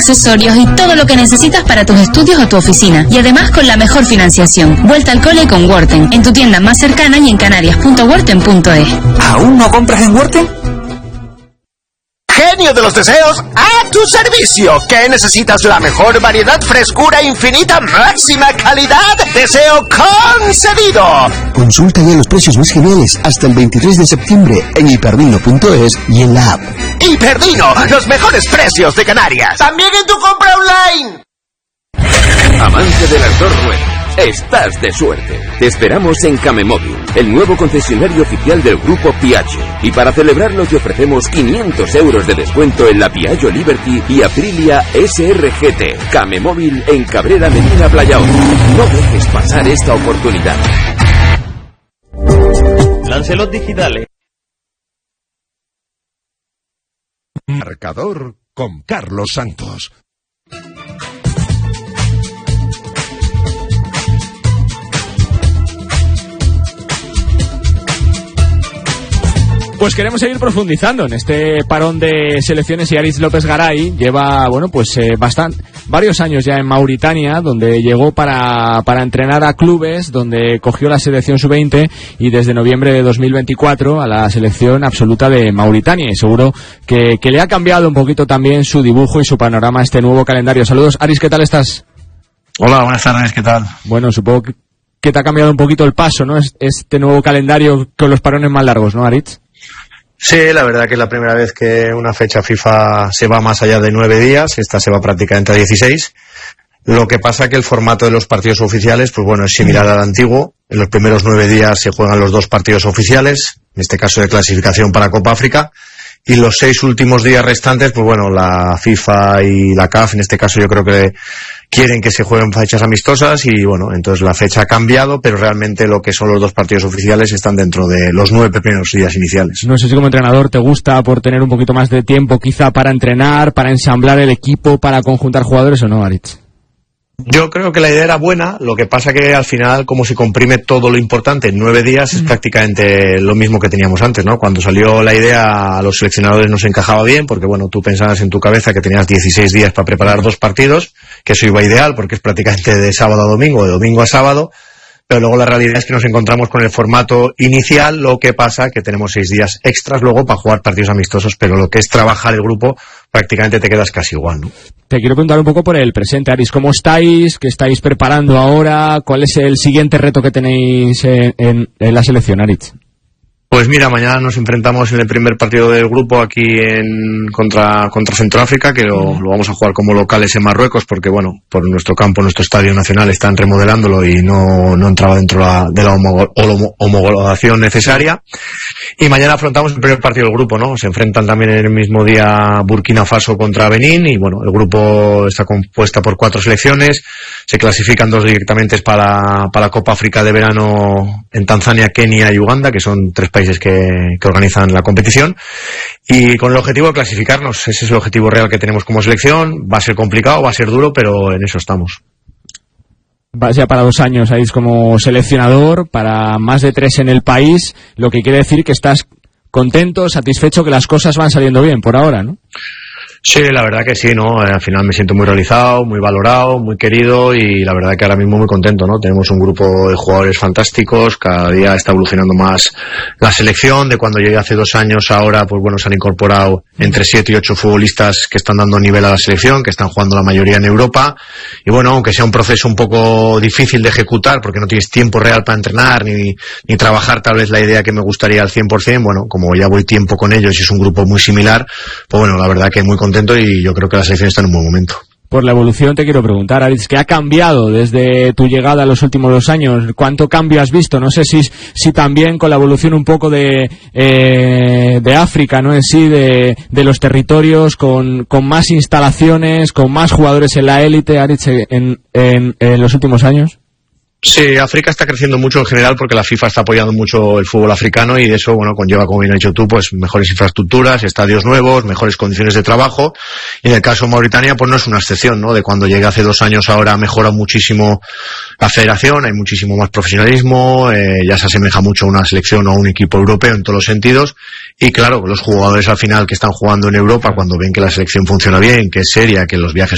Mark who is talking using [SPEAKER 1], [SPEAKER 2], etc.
[SPEAKER 1] accesorios y todo lo que necesitas para tus estudios o tu oficina. Y además con la mejor financiación. Vuelta al cole con Worten, en tu tienda más cercana y en canarias.worten.es.
[SPEAKER 2] ¿Aún no compras en Worten?
[SPEAKER 3] Genio de los deseos, a tu servicio. ¿Qué necesitas? La mejor variedad, frescura infinita, máxima calidad. Deseo concedido.
[SPEAKER 4] Consulta ya los precios más geniales hasta el 23 de septiembre en hiperdino.es y en la app.
[SPEAKER 3] Hiperdino, los mejores precios de Canarias. También en tu compra online.
[SPEAKER 5] Amante de las dos ruedas, estás de suerte. Te esperamos en Camemóvil, el nuevo concesionario oficial del grupo Piaggio. Y para celebrarlo te ofrecemos 500 euros de descuento en la Piaggio Liberty y Aprilia SRGT. Camemóvil en Cabrera Medina Playa Honda. No dejes pasar esta oportunidad.
[SPEAKER 6] Lancelot Digitales.
[SPEAKER 7] Marcador con Carlos Santos.
[SPEAKER 8] Pues queremos seguir profundizando en este parón de selecciones y Aritz López Garay lleva, varios años ya en Mauritania, donde llegó para entrenar a clubes, donde cogió la selección sub-20 y desde noviembre de 2024 a la selección absoluta de Mauritania. Y seguro que le ha cambiado un poquito también su dibujo y su panorama a este nuevo calendario. Saludos, Aritz, ¿qué tal estás?
[SPEAKER 9] Hola, buenas tardes, ¿qué tal?
[SPEAKER 8] Bueno, supongo que te ha cambiado un poquito el paso, ¿no? Este nuevo calendario con los parones más largos, ¿no, Aritz?
[SPEAKER 9] Sí, la verdad que es la primera vez que una fecha FIFA se va más allá de 9 días, esta se va prácticamente a 16. Lo que pasa que el formato de los partidos oficiales, pues bueno, es similar al antiguo. En los primeros 9 días se juegan los 2 partidos oficiales, en este caso de clasificación para Copa África. Y los 6 últimos días restantes, pues bueno, la FIFA y la CAF, en este caso yo creo que quieren que se jueguen fechas amistosas y bueno, entonces la fecha ha cambiado, pero realmente lo que son los 2 partidos oficiales están dentro de los 9 primeros días iniciales.
[SPEAKER 8] No sé si como entrenador te gusta por tener un poquito más de tiempo quizá para entrenar, para ensamblar el equipo, para conjuntar jugadores o no, Aritz.
[SPEAKER 9] Yo creo que la idea era buena, lo que pasa que al final, como se comprime todo lo importante en 9 días, es prácticamente lo mismo que teníamos antes, ¿no? Cuando salió la idea, a los seleccionadores nos encajaba bien, porque bueno, tú pensabas en tu cabeza que tenías 16 días para preparar 2 partidos, que eso iba ideal, porque es prácticamente de sábado a domingo, de domingo a sábado, pero luego la realidad es que nos encontramos con el formato inicial, lo que pasa que tenemos 6 días extras luego para jugar partidos amistosos, pero lo que es trabajar el grupo, prácticamente te quedas casi igual, ¿no?
[SPEAKER 8] Te quiero preguntar un poco por el presente, Aritz. ¿Cómo estáis? ¿Qué estáis preparando ahora? ¿Cuál es el siguiente reto que tenéis en la selección, Aritz?
[SPEAKER 9] Pues mira, mañana nos enfrentamos en el primer partido del grupo aquí contra Centroáfrica, que lo vamos a jugar como locales en Marruecos, porque bueno, por nuestro campo, nuestro estadio nacional están remodelándolo y no entraba dentro de la homologación necesaria. Y mañana afrontamos el primer partido del grupo, ¿no? Se enfrentan también en el mismo día Burkina Faso contra Benín y bueno, el grupo está compuesta por 4 selecciones, se clasifican 2 directamente para la Copa África de verano en Tanzania, Kenia y Uganda, que son 3 países que organizan la competición, y con el objetivo de clasificarnos. Ese es el objetivo real que tenemos como selección. Va a ser complicado, va a ser duro, pero en eso estamos.
[SPEAKER 8] Vas ya para 2 años ahí como seleccionador, para más de 3 en el país, lo que quiere decir que estás contento, satisfecho, que las cosas van saliendo bien por ahora, ¿no?
[SPEAKER 9] Sí, la verdad que sí, ¿no? Al final me siento muy realizado, muy valorado, muy querido y la verdad que ahora mismo muy contento, ¿no? Tenemos un grupo de jugadores fantásticos, cada día está evolucionando más la selección. De cuando llegué hace 2 años, ahora pues bueno, se han incorporado entre 7 y 8 futbolistas que están dando nivel a la selección, que están jugando la mayoría en Europa. Y bueno, aunque sea un proceso un poco difícil de ejecutar porque no tienes tiempo real para entrenar ni trabajar tal vez la idea que me gustaría al 100%, bueno, como ya voy tiempo con ellos y es un grupo muy similar, pues bueno, la verdad que muy contento y yo creo que la selección está en un buen momento.
[SPEAKER 8] Por la evolución te quiero preguntar, Aritz, ¿qué ha cambiado desde tu llegada en los últimos 2 años? ¿Cuánto cambio has visto? No sé si también con la evolución un poco de África, ¿no? En sí, de los territorios, con más instalaciones, con más jugadores en la élite, Aritz, en los últimos años.
[SPEAKER 9] Sí, África está creciendo mucho en general porque la FIFA está apoyando mucho el fútbol africano y de eso, bueno, conlleva, como bien has dicho tú, pues mejores infraestructuras, estadios nuevos, mejores condiciones de trabajo. Y en el caso de Mauritania, pues no es una excepción, ¿no? De cuando llegué hace 2 años, ahora mejora muchísimo la federación, hay muchísimo más profesionalismo, ya se asemeja mucho a una selección o a un equipo europeo en todos los sentidos. Y claro, los jugadores al final que están jugando en Europa, cuando ven que la selección funciona bien, que es seria, que los viajes